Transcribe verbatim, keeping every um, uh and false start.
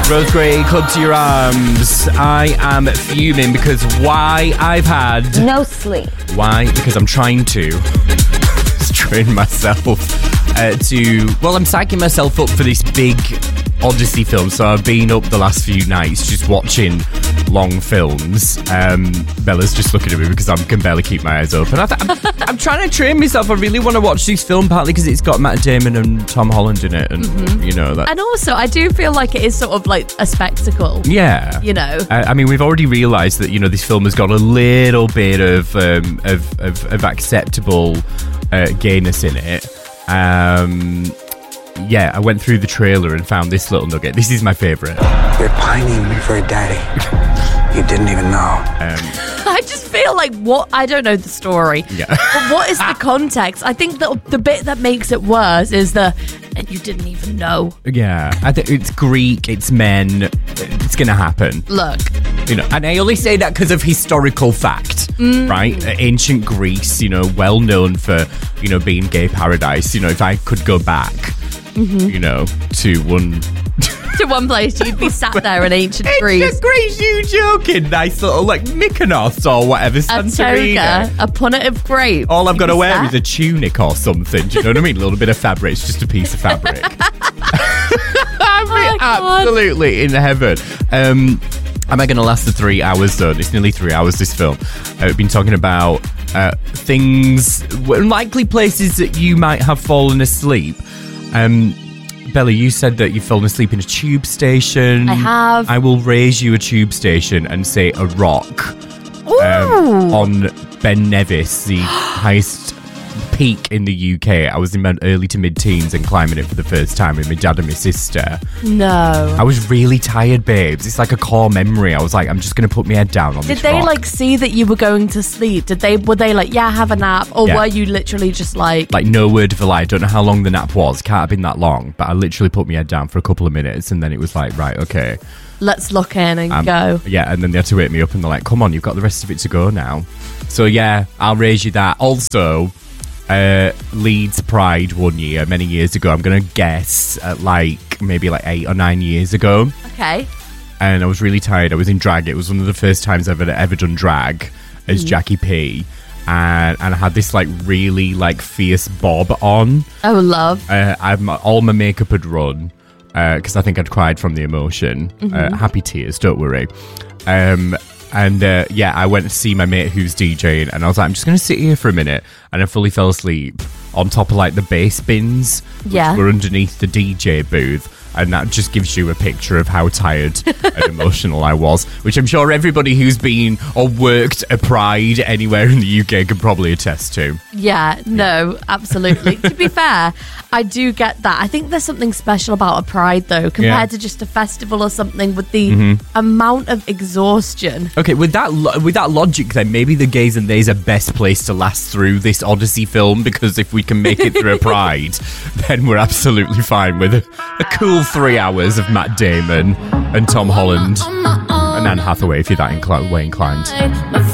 Rose Gray, Club to Your Arms. I am fuming because why I've had... No sleep. Why? Because I'm trying to train myself uh, to... Well, I'm psyching myself up for this big Odyssey film, so I've been up the last few nights just watching long films. Um, Bella's just looking at me because I can barely keep my eyes open. I th- I'm, I'm trying to train myself. I really want to watch this film, partly because it's got Matt Damon and Tom Holland in it, and mm-hmm. you know that. And also, I do feel like it is sort of like a spectacle. Yeah, you know. Uh, I mean, we've already realised that you know this film has got a little bit of um, of, of, of acceptable uh, gayness in it. Um, yeah, I went through the trailer and found this little nugget. This is my favourite. You're pining for a daddy. You didn't even know. Um, I just feel like what I don't know the story. Yeah. But what is the context? I think the the bit that makes it worse is the and you didn't even know. Yeah, I think it's Greek. It's men. It's gonna happen. Look, you know, and I only say that because of historical fact, mm. right? Ancient Greece, you know, well known for you know being gay paradise. You know, if I could go back, mm-hmm. you know, to one. to one place, you'd be sat there in ancient Greece. Ancient Greece, you joking? Nice little, like, Mykonos or whatever, Santorini. A toga, a punnet of grape. All I've got to wear sat. is a tunic or something. Do you know what I mean? A little bit of fabric. It's just a piece of fabric. I'm oh absolutely in heaven. Um, am I going to last the three hours, though? It's nearly three hours, this film. Uh, we've been talking about uh, things, likely places that you might have fallen asleep. Um... Bella, you said that you've fallen asleep in a tube station. I have. I will raise you a tube station and say a rock um, on Ben Nevis, the highest peak in the U K. I was in my early to mid-teens and climbing it for the first time with my dad and my sister. No. I was really tired, babes. It's like a core memory. I was like, I'm just going to put my head down on Did this they rock. like see that you were going to sleep? Did they, were they like, yeah, have a nap? Or Yeah. were you literally just like... Like, no word of a lie. I don't know how long the nap was. Can't have been that long. But I literally put my head down for a couple of minutes and then it was like, right, okay. Let's look in and Um, go. Yeah, and then they had to wake me up and they're like, come on, you've got the rest of it to go now. So yeah, I'll raise you that. Also, uh, Leeds Pride one year, many years ago, I'm going to guess at like maybe like eight or nine years ago. Okay. And I was really tired. I was in drag. It was one of the first times I've ever, ever done drag as mm. Jackie P. And, and I had this like really like fierce bob on. Oh, love. Uh, I've, all my makeup had run. Because uh, I think I'd cried from the emotion. Mm-hmm. Uh, happy tears, don't worry. Um, and uh, yeah, I went to see my mate who's DJing, and I was like, I'm just going to sit here for a minute. And I fully fell asleep on top of like the bass bins, yeah. which were underneath the D J booth. And that just gives you a picture of how tired and emotional I was, which I'm sure everybody who's been or worked a Pride anywhere in the U K can probably attest to. Yeah, no, absolutely. To be fair, I do get that. I think there's something special about a Pride, though, compared Yeah. to just a festival or something with the Mm-hmm. amount of exhaustion. Okay, with that lo- with that logic, then maybe the gays and theys are best place to last through this Odyssey film, because if we can make it through a Pride, then we're absolutely fine with a, a cool three hours of Matt Damon and Tom Holland and Anne Hathaway if you're that inclined, way inclined.